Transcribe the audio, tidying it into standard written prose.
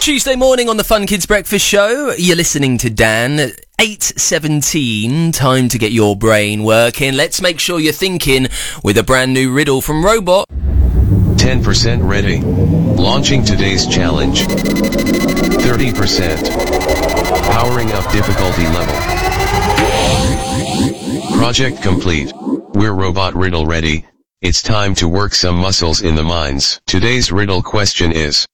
Tuesday morning on the Fun Kids Breakfast Show. You're listening to Dan. 8:17, time to get your brain working. Let's make sure you're thinking with a brand new riddle from Robot. 10% ready. Launching today's challenge. 30%. Powering up difficulty level. Project complete. We're Robot Riddle ready. It's time to work some muscles in the minds. Today's riddle question is,